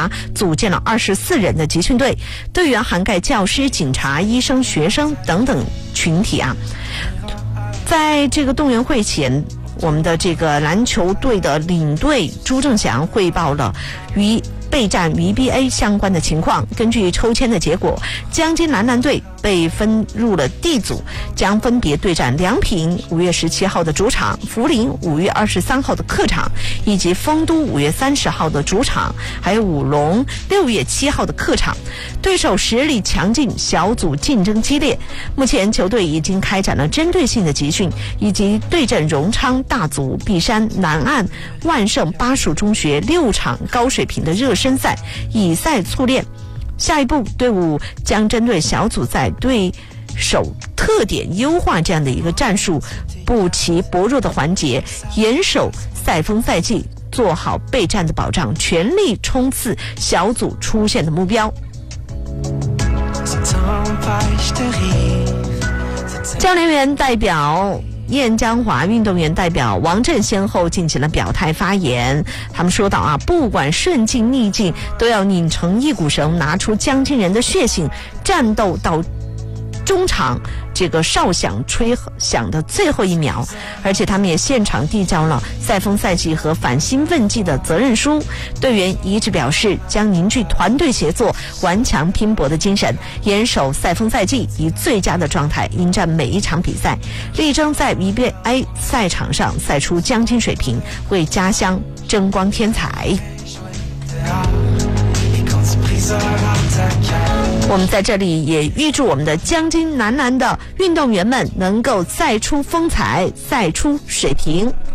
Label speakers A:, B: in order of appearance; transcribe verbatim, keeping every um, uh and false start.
A: 察组建了二十四人的集训队，队员涵盖教师、警察、医生、学生等等群体啊。在这个动员会前，我们的这个篮球队的领队朱正祥汇报了与备战 V B A 相关的情况。根据抽签的结果，江津男篮队被分入了 D 组，将分别对战良品五月十七号的主场、涪陵五月二十三号的客场，以及丰都五月三十号的主场，还有武隆六月七号的客场。对手实力强劲，小组竞争激烈。目前球队已经开展了针对性的集训，以及对阵荣昌、大足、璧山、南岸、万盛、巴蜀中学六场高水平的热身赛，以赛促练。下一步，队伍将针对小组赛对手特点优化这样的一个战术，补齐薄弱的环节，严守赛风赛季，做好备战的保障，全力冲刺小组出线的目标。教练员代表燕江华、运动员代表王震先后进行了表态发言。他们说到啊，不管顺境逆境，都要拧成一股绳，拿出江津人的血性，战斗到中场这个哨响吹响的最后一秒。而且他们也现场递交了赛风赛季和返新问季的责任书。队员一致表示，将凝聚团队协作、顽强拼搏的精神，严守赛风赛季，以最佳的状态迎战每一场比赛，力争在 V B A 赛场上赛出江津水平，为家乡争光添彩。我们在这里也预祝我们的江津男篮的运动员们能够赛出风采，赛出水平。